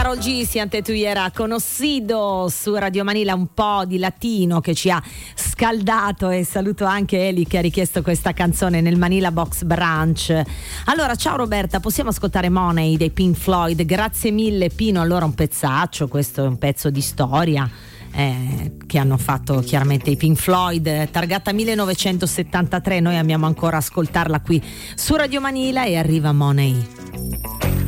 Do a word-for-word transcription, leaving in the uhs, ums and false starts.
Karol G, Siante tu era conoscido su Radio Manila, un po' di latino che ci ha scaldato, e saluto anche Eli che ha richiesto questa canzone nel Manila Box Branch. Allora, ciao Roberta, possiamo ascoltare Money dei Pink Floyd? Grazie mille Pino. Allora, un pezzaccio, questo è un pezzo di storia eh, che hanno fatto chiaramente i Pink Floyd, targata millenovecentosettantatré. Noi amiamo ancora ascoltarla qui su Radio Manila, e arriva Money.